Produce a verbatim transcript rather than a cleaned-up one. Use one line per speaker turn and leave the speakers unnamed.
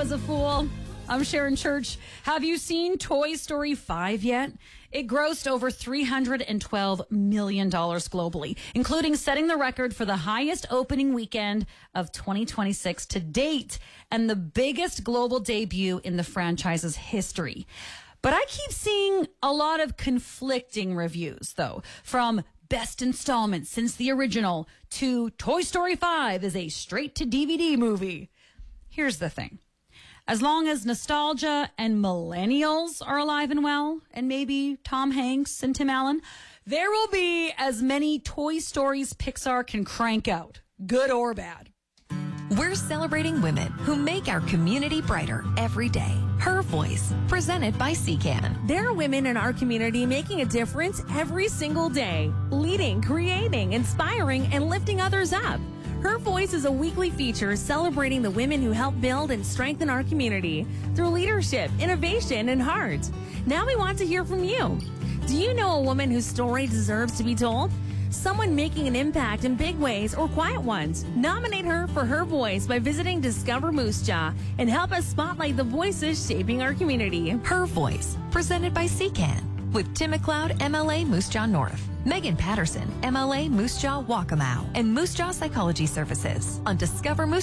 was a fool. I'm Sharon Church. Have you seen Toy Story five yet? It grossed over three hundred twelve million dollars globally, including setting the record for the highest opening weekend of twenty twenty-six to date and the biggest global debut in the franchise's history. But I keep seeing a lot of conflicting reviews, though, from best installment since the original to Toy Story five is a straight-to-D V D movie. Here's the thing. As long as nostalgia and millennials are alive and well, and maybe Tom Hanks and Tim Allen, there will be as many Toy Stories Pixar can crank out, good or bad.
We're celebrating women who make our community brighter every day. Her Voice, presented by C CAN.
There are women in our community making a difference every single day, leading, creating, inspiring, and lifting others up. Her Voice is a weekly feature celebrating the women who help build and strengthen our community through leadership, innovation, and heart. Now we want to hear from you. Do you know a woman whose story deserves to be told? Someone making an impact in big ways or quiet ones. Nominate her for Her Voice by visiting Discover Moose Jaw and help us spotlight the voices shaping our community.
Her Voice, presented by C CAN. With Tim McLeod, M L A Moose Jaw North, Megan Patterson, M L A Moose Jaw Waccamaw, and Moose Jaw Psychology Services on Discover Moose